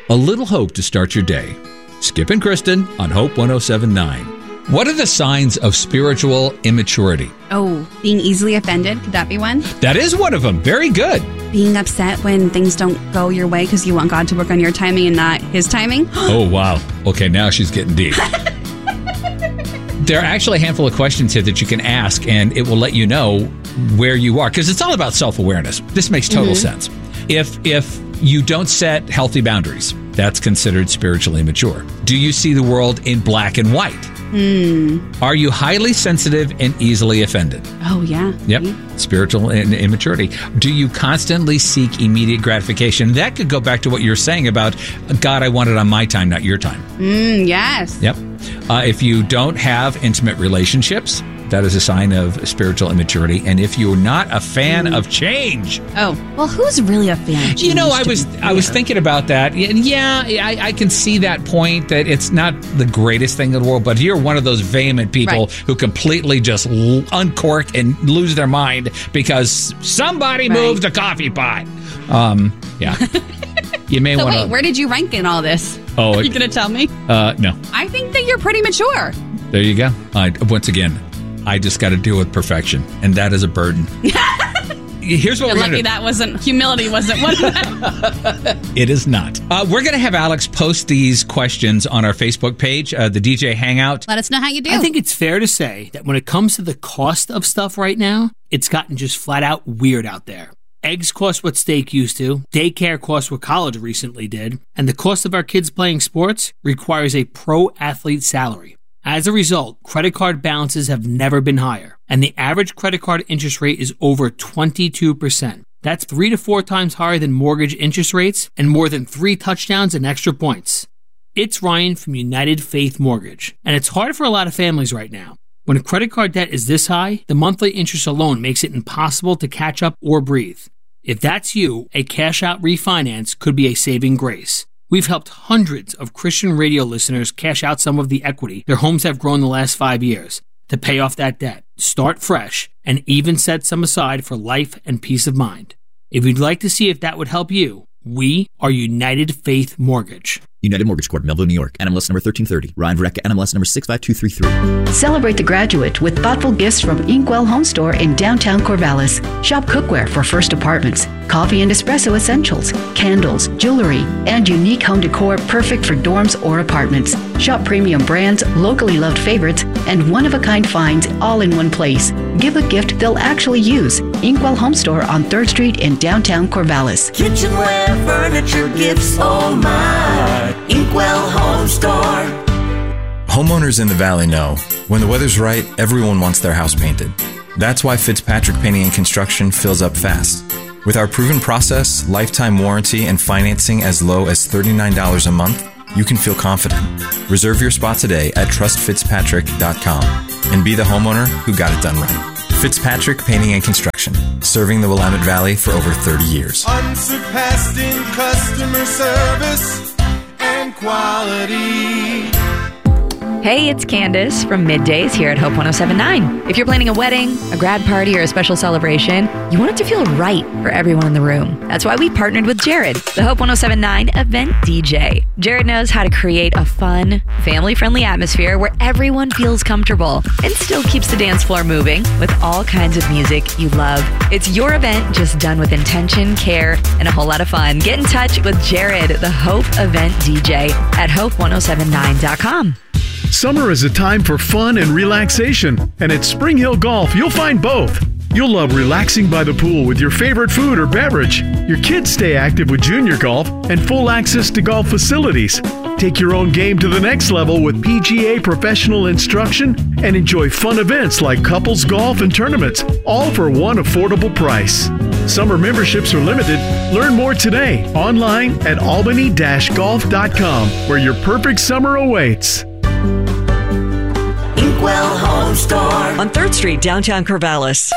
A little hope to start your day. Skip and Kristen on Hope 107.9. What are the signs of spiritual immaturity? Oh, being easily offended. Could that be one? That is one of them. Very good. Being upset when things don't go your way because you want God to work on your timing and not his timing. Oh, wow. Okay, now she's getting deep. There are actually a handful of questions here that you can ask, and it will let you know where you are, because it's all about self-awareness. This makes total sense. If you don't set healthy boundaries, that's considered spiritually immature. Do you see the world in black and white? Are you highly sensitive and easily offended? Oh, yeah. Yep. Spiritual immaturity. Do you constantly seek immediate gratification? That could go back to what you're saying about, God, I want it on my time, not your time. Yes. Yep. If you don't have intimate relationships, that is a sign of spiritual immaturity. And if you're not a fan of change. Oh, well, who's really a fan of change? You know, I was thinking about that. And yeah, I can see that point, that it's not the greatest thing in the world, but you're one of those vehement people who completely just uncork and lose their mind because somebody moved the coffee pot. Yeah. You may want to. Wait, where did you rank in all this? Oh, are you going to tell me? No. I think that you're pretty mature. There you go. Once again, I just got to deal with perfection, and that is a burden. Here's what we're lucky that wasn't humility, wasn't one of them. It is not. We're going to have Alex post these questions on our Facebook page, the DJ Hangout. Let us know how you do. I think it's fair to say that when it comes to the cost of stuff right now, it's gotten just flat out weird out there. Eggs cost what steak used to, daycare costs what college recently did, and the cost of our kids playing sports requires a pro athlete salary. As a result, credit card balances have never been higher, and the average credit card interest rate is over 22%. That's 3 to 4 times higher than mortgage interest rates and more than 3 touchdowns and extra points. It's Ryan from United Faith Mortgage, and it's hard for a lot of families right now. When a credit card debt is this high, the monthly interest alone makes it impossible to catch up or breathe. If that's you, a cash-out refinance could be a saving grace. We've helped hundreds of Christian radio listeners cash out some of the equity their homes have grown the last 5 years to pay off that debt, start fresh, and even set some aside for life and peace of mind. If you'd like to see if that would help you, we are United Faith Mortgage. United Mortgage Corp, Melville, New York. NMLS number 1330. Ryan Verrecka, NMLS number 65233. Celebrate the graduate with thoughtful gifts from Inkwell Home Store in downtown Corvallis. Shop cookware for first apartments, coffee and espresso essentials, candles, jewelry, and unique home decor perfect for dorms or apartments. Shop premium brands, locally loved favorites, and one-of-a-kind finds all in one place. Give a gift they'll actually use. Inkwell Home Store on 3rd Street in downtown Corvallis. Kitchenware, furniture, gifts, oh my. Inkwell Home Store. Homeowners in the Valley know when the weather's right, everyone wants their house painted. That's why Fitzpatrick Painting and Construction fills up fast. With our proven process, lifetime warranty, and financing as low as $39 a month, you can feel confident. Reserve your spot today at trustfitzpatrick.com and be the homeowner who got it done right. Fitzpatrick Painting and Construction, serving the Willamette Valley for over 30 years. Unsurpassed in customer service and quality. Hey, it's Candace from Middays here at Hope 107.9. If you're planning a wedding, a grad party, or a special celebration, you want it to feel right for everyone in the room. That's why we partnered with Jared, the Hope 107.9 event DJ. Jared knows how to create a fun, family-friendly atmosphere where everyone feels comfortable and still keeps the dance floor moving with all kinds of music you love. It's your event just done with intention, care, and a whole lot of fun. Get in touch with Jared, the Hope event DJ at hope1079.com. Summer is a time for fun and relaxation, and at Spring Hill Golf, you'll find both. You'll love relaxing by the pool with your favorite food or beverage. Your kids stay active with junior golf and full access to golf facilities. Take your own game to the next level with PGA professional instruction and enjoy fun events like couples golf and tournaments, all for one affordable price. Summer memberships are limited. Learn more today online at albany-golf.com, where your perfect summer awaits. Inkwell Home Store on 3rd Street, downtown Corvallis.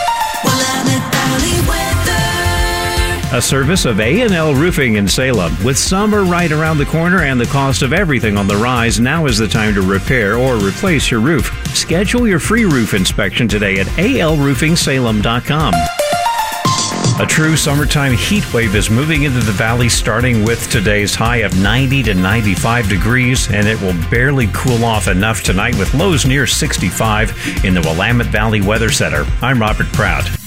A service of A&L Roofing in Salem. With summer right around the corner and the cost of everything on the rise, now is the time to repair or replace your roof. Schedule your free roof inspection today at alroofingsalem.com. A true summertime heat wave is moving into the valley, starting with today's high of 90 to 95 degrees, and it will barely cool off enough tonight with lows near 65 in the Willamette Valley Weather Center. I'm Robert Proud.